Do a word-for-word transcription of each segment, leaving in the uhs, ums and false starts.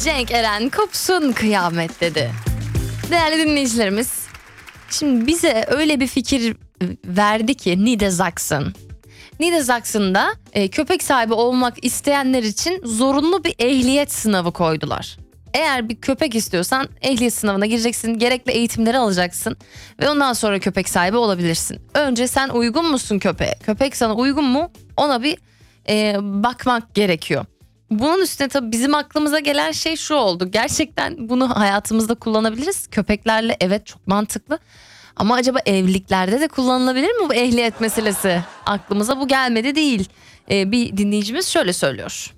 Cenk Eren kopsun kıyamet dedi. Değerli dinleyicilerimiz, şimdi bize öyle bir fikir verdi ki Niedersachsen. Niedersachsen'da e, köpek sahibi olmak isteyenler için zorunlu bir ehliyet sınavı koydular. Eğer bir köpek istiyorsan ehliyet sınavına gireceksin, gerekli eğitimleri alacaksın ve ondan sonra köpek sahibi olabilirsin. Önce sen uygun musun köpeğe? Köpek sana uygun mu? Ona bir e, bakmak gerekiyor. Bunun üstüne tabii bizim aklımıza gelen şey şu oldu. Gerçekten bunu hayatımızda kullanabiliriz. Köpeklerle evet çok mantıklı. Ama acaba evliliklerde de kullanılabilir mi bu ehliyet meselesi? Aklımıza bu gelmedi değil. Ee, bir dinleyicimiz şöyle söylüyor.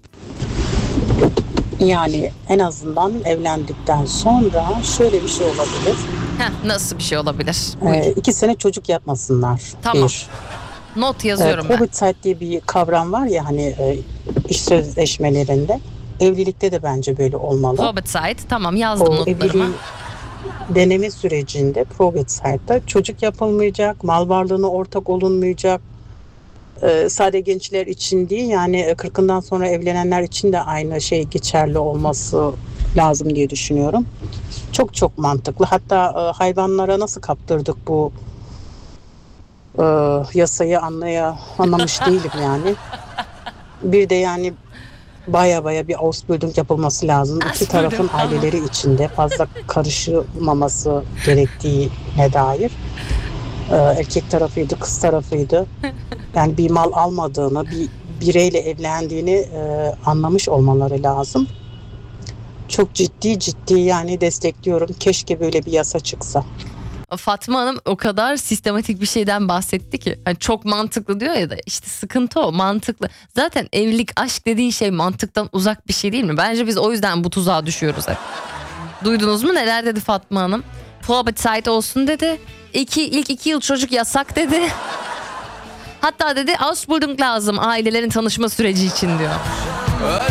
Yani en azından evlendikten sonra şöyle bir şey olabilir. Heh, nasıl bir şey olabilir? Ee, iki sene çocuk yapmasınlar. Tamam. Bir. Not yazıyorum ee, ben. Probezeit diye bir kavram var ya hani e, iş sözleşmelerinde. Evlilikte de bence böyle olmalı. Probezeit, tamam yazdım O notlarıma. evliliğin deneme sürecinde Probezeit'ta çocuk yapılmayacak, mal varlığına ortak olunmayacak. Ee, sadece gençler için değil, yani kırkından sonra evlenenler için de aynı şey geçerli olması lazım diye düşünüyorum. Çok çok mantıklı. Hatta e, hayvanlara nasıl kaptırdık bu e, yasayı anlaya anlamış değilim yani. Bir de yani baya baya bir Ausbildung yapılması lazım. İki Ausbildung, tarafın tamam. aileleri içinde fazla karışılmaması gerektiğine dair. Ee, erkek tarafıydı, kız tarafıydı. Yani bir mal almadığını, bir bireyle evlendiğini e, anlamış olmaları lazım. Çok ciddi ciddi yani destekliyorum. Keşke böyle bir yasa çıksa. Fatma Hanım o kadar sistematik bir şeyden bahsetti ki. Hani çok mantıklı diyor ya da işte sıkıntı o, mantıklı. Zaten evlilik, aşk dediğin şey mantıktan uzak bir şey değil mi? Bence biz o yüzden bu tuzağa düşüyoruz hep. Duydunuz mu neler dedi Fatma Hanım? Probezeit olsun dedi. İki, ilk iki yıl çocuk yasak dedi. Hatta dedi Ausbildung lazım ailelerin tanışma süreci için diyor.